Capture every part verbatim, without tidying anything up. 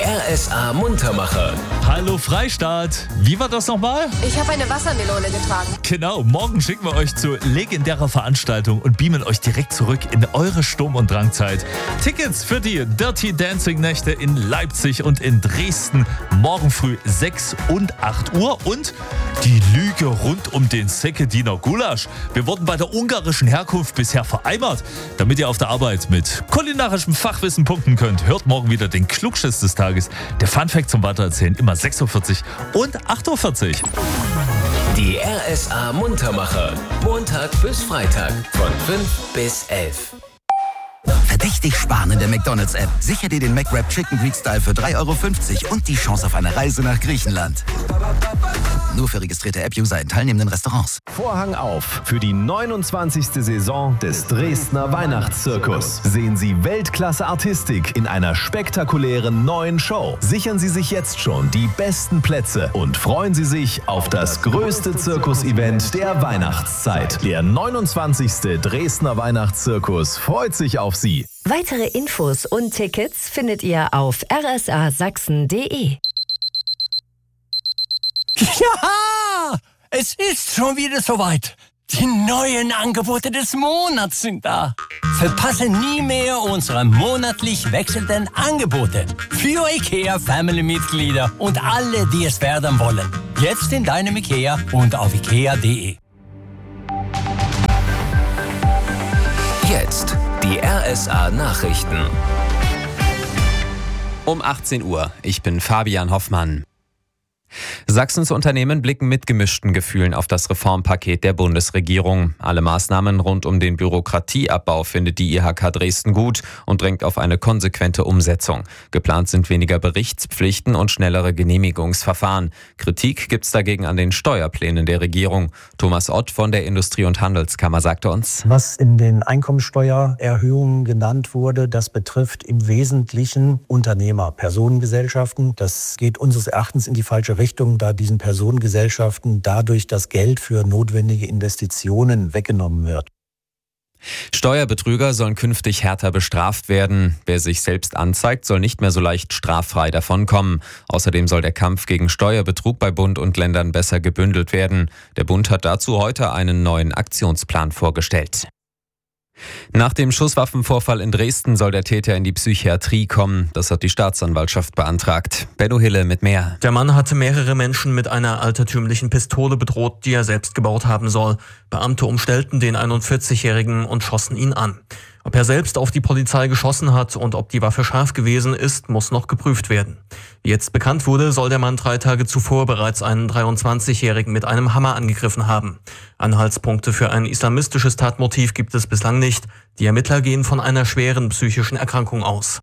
R S A Muntermacher. Hallo Freistaat. Wie war das nochmal? Ich habe eine Wassermelone getragen. Genau, morgen schicken wir euch zu legendärer Veranstaltung und beamen euch direkt zurück in eure Sturm- und Drangzeit. Tickets für die Dirty Dancing Nächte in Leipzig und in Dresden morgen früh sechs und acht Uhr. Und die Lüge rund um den Sekediner Gulasch. Wir wurden bei der ungarischen Herkunft bisher vereimert. Damit ihr auf der Arbeit mit kulinarischem Fachwissen punkten könnt, hört morgen wieder den Klugschiss des Tages. Der Funfact zum Weitererzählen immer sechs Uhr vierzig und acht Uhr vierzig. Die R S A Muntermacher. Montag bis Freitag von fünf bis elf. Verdächtig sparen in der McDonald's-App. Sicher dir den McWrap Chicken Greek Style für drei Euro fünfzig und die Chance auf eine Reise nach Griechenland. Nur für registrierte App-User in teilnehmenden Restaurants. Vorhang auf für die neunundzwanzigste Saison des Dresdner Weihnachtszirkus. Sehen Sie Weltklasse-Artistik in einer spektakulären neuen Show. Sichern Sie sich jetzt schon die besten Plätze und freuen Sie sich auf das größte Zirkus-Event der Weihnachtszeit. Der neunundzwanzigste Dresdner Weihnachtszirkus freut sich auf Sie. Weitere Infos und Tickets findet ihr auf r s a sachsen punkt d e. Ja, es ist schon wieder soweit. Die neuen Angebote des Monats sind da. Verpasse nie mehr unsere monatlich wechselnden Angebote für IKEA-Family-Mitglieder und alle, die es werden wollen. Jetzt in deinem IKEA und auf ikea punkt d e. Jetzt die R S A Nachrichten. Um achtzehn Uhr. Ich bin Fabian Hoffmann. Sachsens Unternehmen blicken mit gemischten Gefühlen auf das Reformpaket der Bundesregierung. Alle Maßnahmen rund um den Bürokratieabbau findet die I H K Dresden gut und drängt auf eine konsequente Umsetzung. Geplant sind weniger Berichtspflichten und schnellere Genehmigungsverfahren. Kritik gibt's dagegen an den Steuerplänen der Regierung. Thomas Ott von der Industrie- und Handelskammer sagte uns: Was in den Einkommensteuererhöhungen genannt wurde, das betrifft im Wesentlichen Unternehmer, Personengesellschaften. Das geht unseres Erachtens in die falsche Richtung. Richtung, da diesen Personengesellschaften dadurch das Geld für notwendige Investitionen weggenommen wird. Steuerbetrüger sollen künftig härter bestraft werden. Wer sich selbst anzeigt, soll nicht mehr so leicht straffrei davonkommen. Außerdem soll der Kampf gegen Steuerbetrug bei Bund und Ländern besser gebündelt werden. Der Bund hat dazu heute einen neuen Aktionsplan vorgestellt. Nach dem Schusswaffenvorfall in Dresden soll der Täter in die Psychiatrie kommen. Das hat die Staatsanwaltschaft beantragt. Benno Hille mit mehr. Der Mann hatte mehrere Menschen mit einer altertümlichen Pistole bedroht, die er selbst gebaut haben soll. Beamte umstellten den einundvierzigjährigen und schossen ihn an. Ob er selbst auf die Polizei geschossen hat und ob die Waffe scharf gewesen ist, muss noch geprüft werden. Wie jetzt bekannt wurde, soll der Mann drei Tage zuvor bereits einen dreiundzwanzigjährigen mit einem Hammer angegriffen haben. Anhaltspunkte für ein islamistisches Tatmotiv gibt es bislang nicht. Die Ermittler gehen von einer schweren psychischen Erkrankung aus.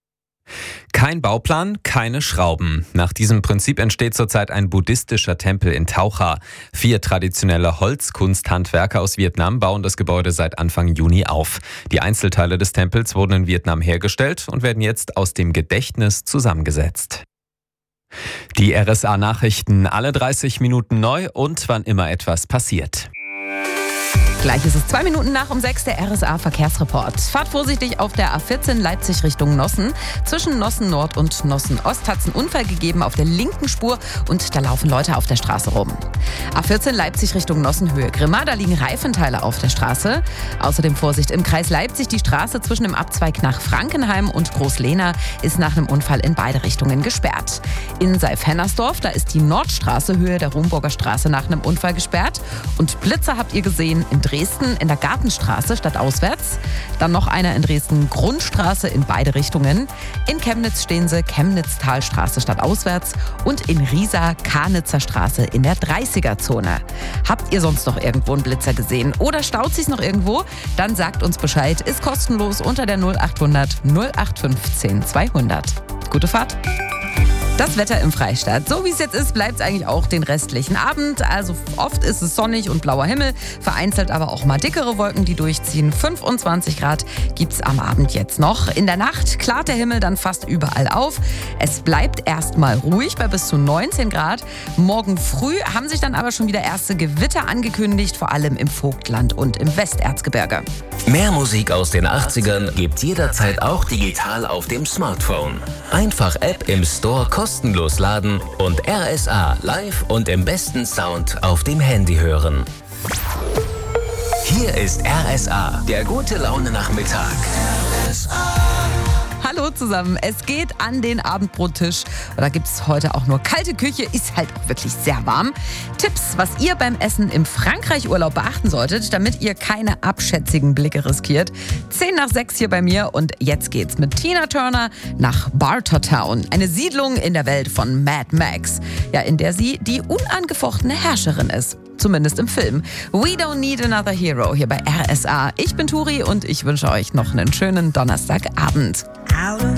Kein Bauplan, keine Schrauben. Nach diesem Prinzip entsteht zurzeit ein buddhistischer Tempel in Taucha. Vier traditionelle Holzkunsthandwerker aus Vietnam bauen das Gebäude seit Anfang Juni auf. Die Einzelteile des Tempels wurden in Vietnam hergestellt und werden jetzt aus dem Gedächtnis zusammengesetzt. Die R S A-Nachrichten alle dreißig Minuten neu und wann immer etwas passiert. Gleich ist es zwei Minuten nach um sechs, der R S A-Verkehrsreport. Fahrt vorsichtig auf der A vierzehn Leipzig Richtung Nossen. Zwischen Nossen Nord und Nossen Ost hat es einen Unfall gegeben auf der linken Spur und da laufen Leute auf der Straße rum. A vierzehn Leipzig Richtung Nossenhöhe Grimma, da liegen Reifenteile auf der Straße. Außerdem Vorsicht im Kreis Leipzig, die Straße zwischen dem Abzweig nach Frankenheim und Großlehna ist nach einem Unfall in beide Richtungen gesperrt. In Seif-Hennersdorf, da ist die Nordstraße Höhe der Rumburger Straße nach einem Unfall gesperrt. Und Blitzer habt ihr gesehen in Dresden in der Gartenstraße stadtauswärts. Dann noch einer in Dresden Grundstraße in beide Richtungen. In Chemnitz stehen sie Chemnitz-Talstraße stadtauswärts und in Riesa Karnitzer Straße in der dreißiger-Zone. Habt ihr sonst noch irgendwo einen Blitzer gesehen oder staut sich's noch irgendwo? Dann sagt uns Bescheid. Ist kostenlos unter der null achthundert null acht fünfzehn zweihundert. Gute Fahrt! Das Wetter im Freistaat. So wie es jetzt ist, bleibt es eigentlich auch den restlichen Abend. Also oft ist es sonnig und blauer Himmel, vereinzelt aber auch mal dickere Wolken, die durchziehen. fünfundzwanzig Grad gibt es am Abend jetzt noch. In der Nacht klart der Himmel dann fast überall auf. Es bleibt erstmal ruhig bei bis zu neunzehn Grad. Morgen früh haben sich dann aber schon wieder erste Gewitter angekündigt, vor allem im Vogtland und im Westerzgebirge. Mehr Musik aus den achtzigern gibt jederzeit auch digital auf dem Smartphone. Einfach App im Store kostenlos laden und R S A live und im besten Sound auf dem Handy hören. Hier ist R S A, der gute Laune Nachmittag. R S A. Hallo zusammen, es geht an den Abendbrottisch. Da gibt es heute auch nur kalte Küche, ist halt auch wirklich sehr warm. Tipps, was ihr beim Essen im Frankreich-Urlaub beachten solltet, damit ihr keine abschätzigen Blicke riskiert. zehn nach sechs hier bei mir und jetzt geht's mit Tina Turner nach Bartertown. Eine Siedlung in der Welt von Mad Max, ja, in der sie die unangefochtene Herrscherin ist. Zumindest im Film. We don't need another hero hier bei R S A. Ich bin Turi und ich wünsche euch noch einen schönen Donnerstagabend. Out